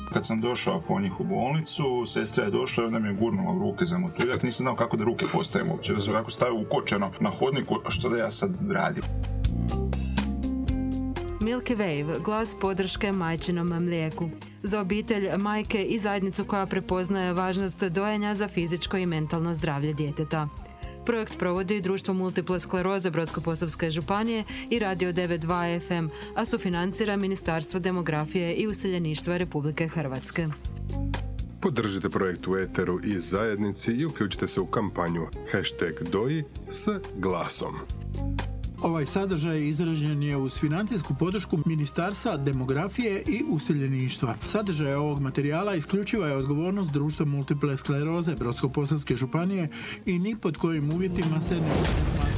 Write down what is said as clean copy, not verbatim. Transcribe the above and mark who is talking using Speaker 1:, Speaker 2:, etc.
Speaker 1: Kad sam došao po njih u bolnicu, sestra je došla i onda mi je gurnula u ruke za motuljak. Nisam znao kako da ruke postavim uopće. Da se onako stavio ukočeno na hodniku, što da ja sad radim.
Speaker 2: Milky Wave, glas podrške majčinom mlijeku. Za obitelj, majke i zajednicu koja prepoznaje važnost dojenja za fizičko i mentalno zdravlje djeteta. Projekt provodi Društvo multiple skleroze Brodsko-posavske županije i Radio 92 FM, a sufinancira Ministarstvo demografije i useljeništva Republike Hrvatske.
Speaker 3: Podržite projekt u eteru i zajednici i uključite se u kampanju #doji s glasom.
Speaker 4: Ovaj sadržaj izražen je uz financijsku podršku Ministarstva demografije i useljeništva. Sadržaj ovog materijala isključiva je odgovornost Društva multiple skleroze Brodsko-posavske županije i ni pod kojim uvjetima se ne